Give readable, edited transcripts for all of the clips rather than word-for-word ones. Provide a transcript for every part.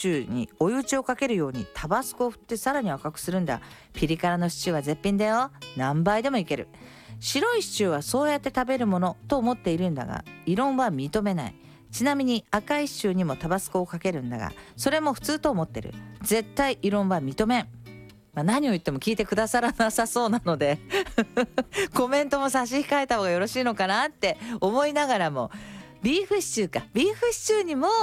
チューに追い打ちをかけるようにタバスコを振ってさらに赤くするんだ。ピリ辛のシチューは絶品だよ。何倍でもいける。白いシチューはそうやって食べるものと思っているんだが、異論は認めない。ちなみに赤いシチューにもタバスコをかけるんだが、それも普通と思ってる。絶対異論は認めん。何を言っても聞いてくださらなさそうなのでコメントも差し控えた方がよろしいのかなって思いながらも、ビーフシチューにも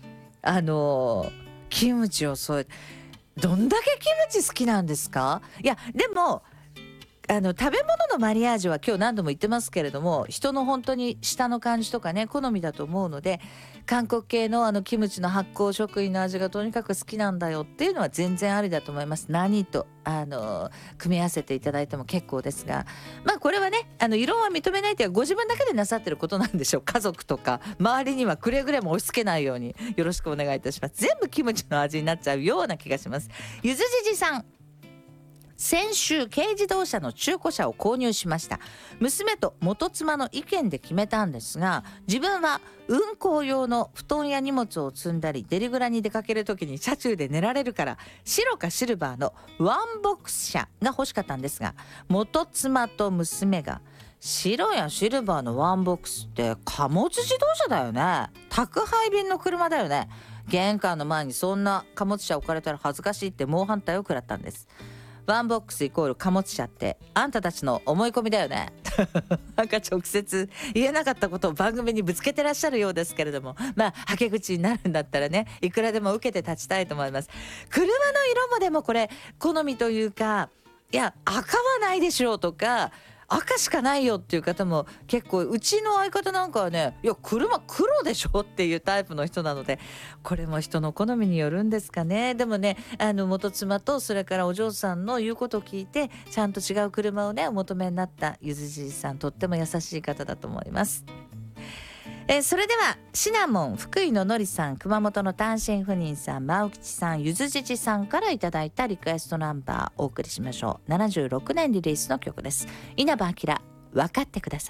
キムチを添えて、どんだけキムチ好きなんですか？いやでも食べ物のマリアージュは今日何度も言ってますけれども、人の本当に舌の感じとかね、好みだと思うので、韓国系のキムチの発酵食品の味がとにかく好きなんだよっていうのは全然ありだと思います。何と組み合わせていただいても結構ですが、これはね異論は認めないというか、ご自分だけでなさってることなんでしょう。家族とか周りにはくれぐれも押し付けないようによろしくお願いいたします。全部キムチの味になっちゃうような気がします。ゆずじじさん、先週軽自動車の中古車を購入しました。娘と元妻の意見で決めたんですが、自分は運行用の布団や荷物を積んだりデリグラに出かける時に車中で寝られるから白かシルバーのワンボックス車が欲しかったんですが、元妻と娘が白やシルバーのワンボックスって貨物自動車だよね、宅配便の車だよね、玄関の前にそんな貨物車置かれたら恥ずかしいって猛反対を食らったんです。ワンボックスイコール貨物車ってあんたたちの思い込みだよねなんか直接言えなかったことを番組にぶつけてらっしゃるようですけれども、はけ口になるんだったらね、いくらでも受けて立ちたいと思います。車の色もでもこれ好みというか、いや赤はないでしょうとか赤しかないよっていう方も結構、うちの相方なんかはね、いや車黒でしょっていうタイプの人なので、これも人の好みによるんですかね。でもね元妻とそれからお嬢さんの言うことを聞いてちゃんと違う車をねお求めになったゆずじいさん、とっても優しい方だと思います。それではシナモン、福井ののりさん、熊本の単身赴任さん、真央吉さん、ゆずじじさんからいただいたリクエストナンバーお送りしましょう。76年リリースの曲です。稲葉明、分かってください。